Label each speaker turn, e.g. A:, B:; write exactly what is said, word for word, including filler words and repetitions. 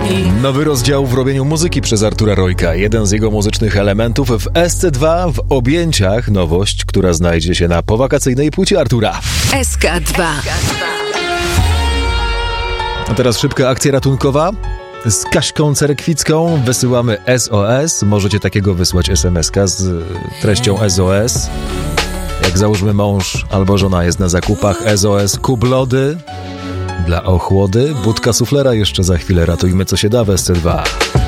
A: Nowy rozdział w robieniu muzyki przez Artura Rojka. Jeden z jego muzycznych elementów w S C dwa w objęciach. Nowość, która znajdzie się na powakacyjnej płycie Artura.
B: S K dwa.
A: A teraz szybka akcja ratunkowa. Z Kaśką Cerekwicką wysyłamy S O S. Możecie takiego wysłać es em es ka z treścią S O S. Jak załóżmy mąż albo żona jest na zakupach, S O S kup lody dla ochłody. Budka suflera jeszcze za chwilę. Ratujmy co się da w S C dwa.